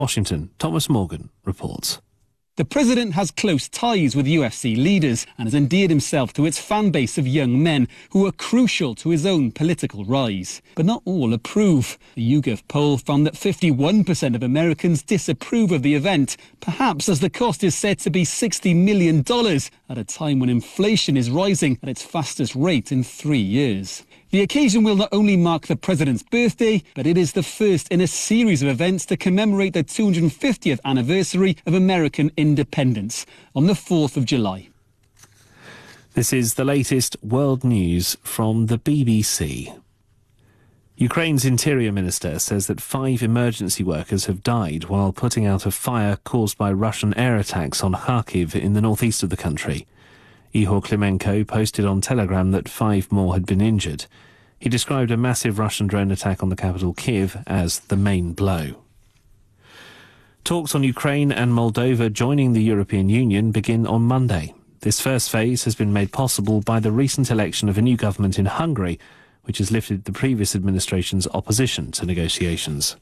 Washington, Thomas Morgan reports. The president has close ties with UFC leaders and has endeared himself to its fan base of young men who are crucial to his own political rise. But not all approve. A YouGov poll found that 51% of Americans disapprove of the event, perhaps as the cost is said to be $60 million at a time when inflation is rising at its fastest rate in 3 years. The occasion will not only mark the president's birthday, but it is the first in a series of events to commemorate the 250th anniversary of American independence on the 4th of July. This is the latest world news from the BBC. Ukraine's interior minister says that 5 emergency workers have died while putting out a fire caused by Russian air attacks on Kharkiv in the northeast of the country. Ihor Klimenko posted on Telegram that 5 more had been injured. He described a massive Russian drone attack on the capital Kyiv as the main blow. Talks on Ukraine and Moldova joining the European Union begin on Monday. This first phase has been made possible by the recent election of a new government in Hungary, which has lifted the previous administration's opposition to negotiations.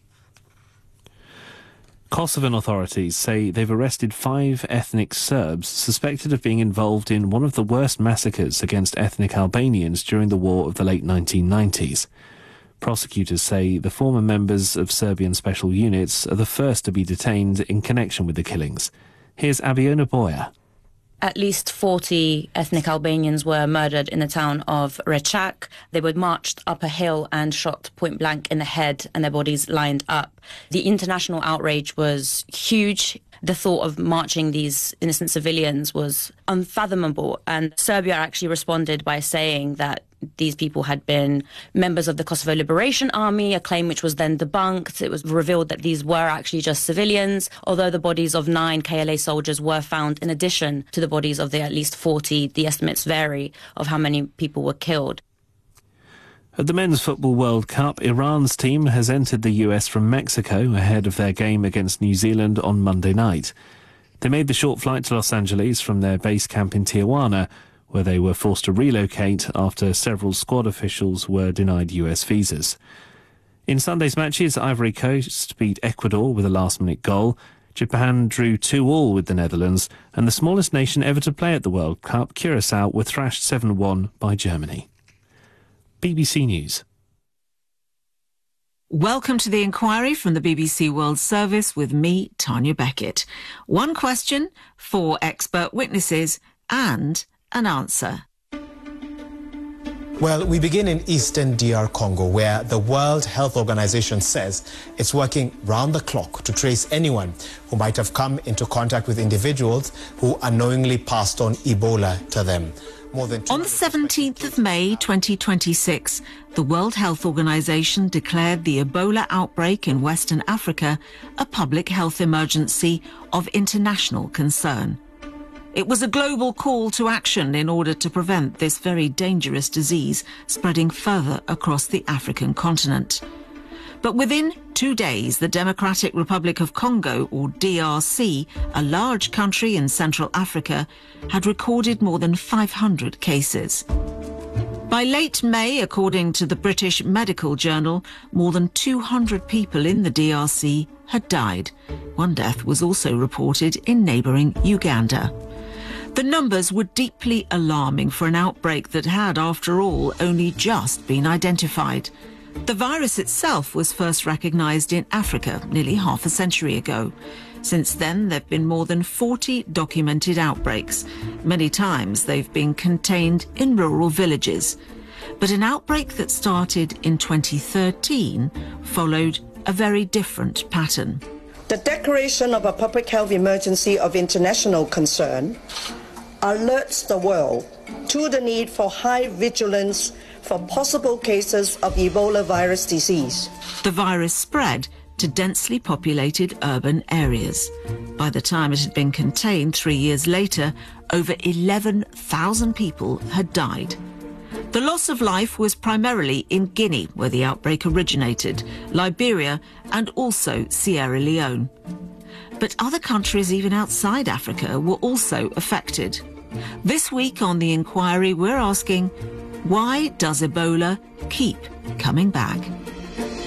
Kosovan authorities say they've arrested 5 ethnic Serbs suspected of being involved in one of the worst massacres against ethnic Albanians during the war of the late 1990s. Prosecutors say the former members of Serbian special units are the first to be detained in connection with the killings. Here's Abiona Boya. At least 40 ethnic Albanians were murdered in the town of Rechak. They were marched up a hill and shot point blank in the head, and their bodies lined up. The international outrage was huge. The thought of marching these innocent civilians was unfathomable. And Serbia actually responded by saying that these people had been members of the Kosovo Liberation Army, a claim which was then debunked. It was revealed that these were actually just civilians, although the bodies of 9 KLA soldiers were found in addition to the bodies of the at least 40. The estimates vary of how many people were killed. At the Men's Football World Cup, Iran's team has entered the US from Mexico ahead of their game against New Zealand on Monday night. They made the short flight to Los Angeles from their base camp in Tijuana, where they were forced to relocate after several squad officials were denied US visas. In Sunday's matches, Ivory Coast beat Ecuador with a last-minute goal. Japan drew 2-2 with the Netherlands, and the smallest nation ever to play at the World Cup, Curaçao, were thrashed 7-1 by Germany. BBC News. Welcome to the inquiry from the BBC World Service with me, Tanya Beckett. 1 question, 4 expert witnesses, and an answer. Well, we begin in eastern DR Congo, where the World Health Organization says it's working round the clock to trace anyone who might have come into contact with individuals who unknowingly passed on Ebola to them. On the 17th of May 2026, the World Health Organization declared the Ebola outbreak in Western Africa a public health emergency of international concern. It was a global call to action in order to prevent this very dangerous disease spreading further across the African continent. But within 2 days, the Democratic Republic of Congo, or DRC, a large country in Central Africa, had recorded more than 500 cases. By late May, according to the British Medical Journal, more than 200 people in the DRC had died. 1 death was also reported in neighbouring Uganda. The numbers were deeply alarming for an outbreak that had, after all, only just been identified. The virus itself was first recognised in Africa nearly half a century ago. Since then, there have been more than 40 documented outbreaks. Many times they've been contained in rural villages. But an outbreak that started in 2013 followed a very different pattern. The declaration of a public health emergency of international concern alerts the world to the need for high vigilance for possible cases of Ebola virus disease. The virus spread to densely populated urban areas. By the time it had been contained 3 years later, over 11,000 people had died. The loss of life was primarily in Guinea, where the outbreak originated, Liberia, and also Sierra Leone. But other countries, even outside Africa, were also affected. This week on The Inquiry, we're asking, why does Ebola keep coming back?